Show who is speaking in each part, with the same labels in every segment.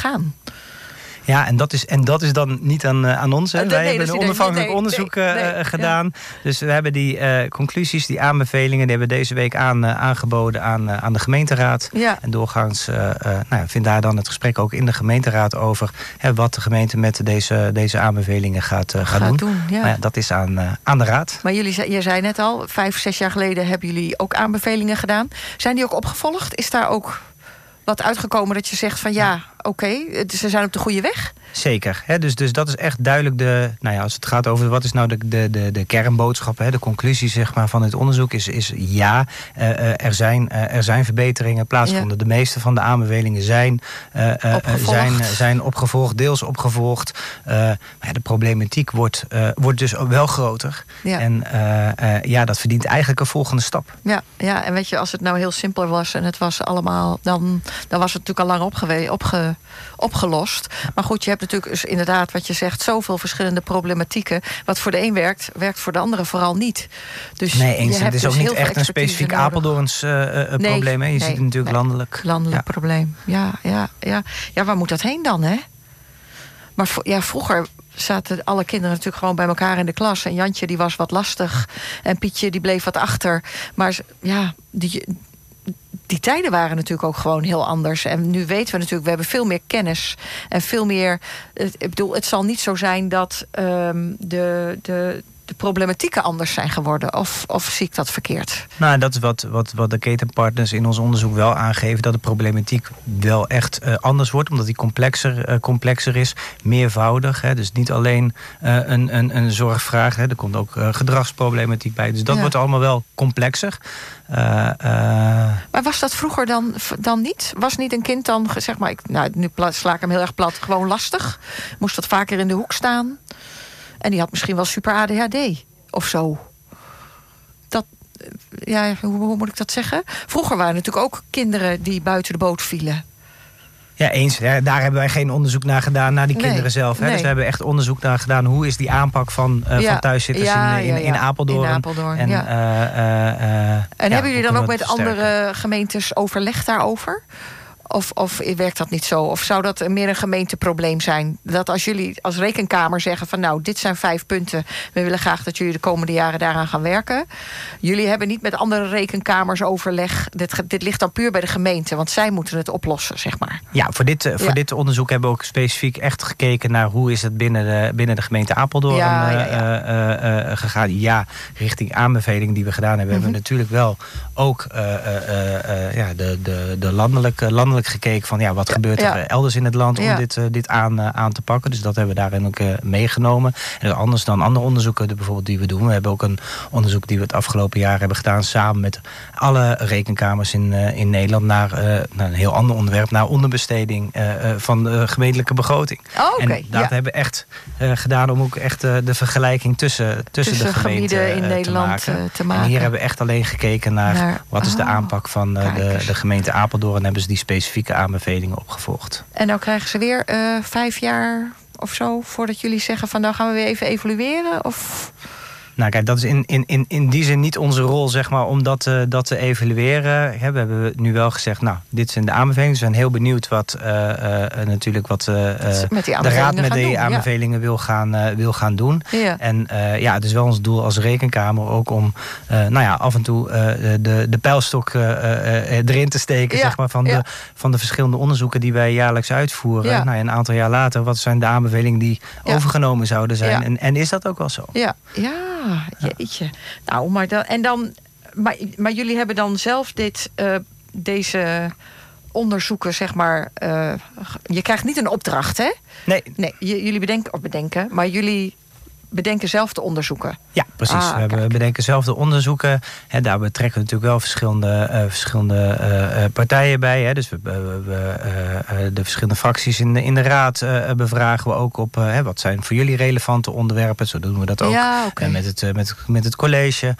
Speaker 1: gaan.
Speaker 2: Ja, en dat is dan niet aan ons. Hè? Wij hebben een onafhankelijk onderzoek gedaan. Ja. Dus we hebben die conclusies, die aanbevelingen... die hebben we deze week aangeboden aan de gemeenteraad. Ja. En doorgaans vindt daar dan het gesprek ook in de gemeenteraad over... wat de gemeente met deze aanbevelingen gaat doen. Ja. Maar ja, dat is aan de raad.
Speaker 1: Maar je zei net al, 5, 6 jaar geleden hebben jullie ook aanbevelingen gedaan. Zijn die ook opgevolgd? Is daar ook wat uitgekomen dat je zegt van oké, ze zijn op de goede weg?
Speaker 2: Zeker. Hè? Dus dat is echt duidelijk als het gaat over wat is nou de kernboodschap, hè? De conclusie zeg maar, van het onderzoek is ja. Er zijn verbeteringen plaatsgevonden. Ja. De meeste van de aanbevelingen zijn opgevolgd, deels opgevolgd. Maar de problematiek wordt dus wel groter. Ja. En dat verdient eigenlijk een volgende stap.
Speaker 1: Ja, en weet je, als het nou heel simpel was en het was allemaal, dan was het natuurlijk al lang opgelost. Maar goed, je hebt natuurlijk dus inderdaad wat je zegt, zoveel verschillende problematieken. Wat voor de een werkt voor de andere vooral niet. Dus
Speaker 2: nee, eens. Het is ook niet echt een specifiek Apeldoorns probleem. Hè? Je ziet het natuurlijk landelijk.
Speaker 1: Landelijk probleem. Ja, waar moet dat heen dan, hè? Maar vroeger zaten alle kinderen natuurlijk gewoon bij elkaar in de klas. En Jantje die was wat lastig. En Pietje die bleef wat achter. Maar die tijden waren natuurlijk ook gewoon heel anders. En nu weten we natuurlijk, we hebben veel meer kennis. En veel meer. Ik bedoel, het zal niet zo zijn dat de problematieken anders zijn geworden. Of zie ik dat verkeerd?
Speaker 2: Nou, dat is wat de ketenpartners in ons onderzoek wel aangeven. Dat de problematiek wel echt anders wordt. Omdat die complexer is. Meervoudig. Hè. Dus niet alleen een zorgvraag. Hè. Er komt ook gedragsproblematiek bij. Dus dat wordt allemaal wel complexer.
Speaker 1: Maar was dat vroeger dan niet? Was niet een kind dan, zeg maar... nu sla ik hem heel erg plat, gewoon lastig? Moest wat vaker in de hoek staan? En die had misschien wel super ADHD of zo. Hoe moet ik dat zeggen? Vroeger waren natuurlijk ook kinderen die buiten de boot vielen.
Speaker 2: Ja, eens. Ja, daar hebben wij geen onderzoek naar gedaan, naar die kinderen zelf. Hè? Nee. Dus we hebben echt onderzoek naar gedaan. Hoe is die aanpak van thuiszitters in Apeldoorn?
Speaker 1: In Apeldoorn, en hebben jullie dan ook met andere gemeentes overleg daarover? Of werkt dat niet zo? Of zou dat meer een gemeenteprobleem zijn? Dat als jullie als rekenkamer zeggen van dit zijn 5 punten. We willen graag dat jullie de komende jaren daaraan gaan werken. Jullie hebben niet met andere rekenkamers overleg. Dit ligt dan puur bij de gemeente. Want zij moeten het oplossen, zeg maar.
Speaker 2: Ja, voor dit onderzoek hebben we ook specifiek echt gekeken naar hoe is het binnen de gemeente Apeldoorn gegaan. Ja, richting aanbeveling die we gedaan hebben. Hebben we natuurlijk wel ook de landelijk gekeken van wat gebeurt er elders in het land om dit aan te pakken. Dus dat hebben we daarin ook meegenomen. En anders dan andere onderzoeken bijvoorbeeld die we doen. We hebben ook een onderzoek die we het afgelopen jaar hebben gedaan samen met alle rekenkamers in Nederland naar een heel ander onderwerp, naar onderbesteding van de gemeentelijke begroting. En dat hebben we echt gedaan om ook echt de vergelijking tussen de gemeenten
Speaker 1: in Nederland te maken.
Speaker 2: En hier hebben we echt alleen gekeken naar wat is de aanpak van de gemeente Apeldoorn en hebben ze die specifieke aanbevelingen opgevolgd.
Speaker 1: En nou krijgen ze weer 5 jaar of zo voordat jullie zeggen van nou gaan we weer even evalueren? Of...
Speaker 2: Nou kijk, dat is in die zin niet onze rol, zeg maar, om dat te evalueren. We hebben nu wel gezegd, dit zijn de aanbevelingen. We zijn heel benieuwd wat de raad met die aanbevelingen wil gaan doen. Ja. En het is wel ons doel als rekenkamer ook om af en toe de pijlstok erin te steken, zeg maar, van de verschillende onderzoeken die wij jaarlijks uitvoeren. Ja. Een aantal jaar later, wat zijn de aanbevelingen die overgenomen zouden zijn? Ja. En is dat ook wel zo?
Speaker 1: Ja, jeetje. Nou, maar jullie hebben dan zelf deze onderzoeken, zeg maar. Je krijgt niet een opdracht, hè?
Speaker 2: Nee.
Speaker 1: Jullie bedenken, maar jullie bedenken zelf de onderzoeken. Ja,
Speaker 2: precies. We bedenken zelf de onderzoeken. En daar betrekken we natuurlijk wel verschillende partijen bij. Hè. Dus de verschillende fracties in de raad bevragen we ook op wat zijn voor jullie relevante onderwerpen. Zo doen we dat ook. Ja, okay. Met het college.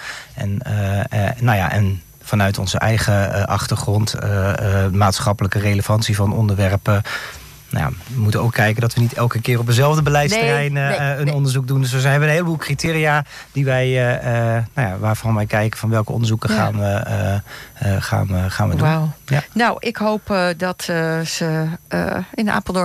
Speaker 2: En vanuit onze eigen achtergrond, maatschappelijke relevantie van onderwerpen. We moeten ook kijken dat we niet elke keer op dezelfde beleidsterrein een onderzoek doen. Dus we hebben een heleboel criteria die wij, waarvan wij kijken van welke onderzoeken gaan we doen.
Speaker 1: Wauw. Ja. Nou, ik hoop dat ze in Apeldoorn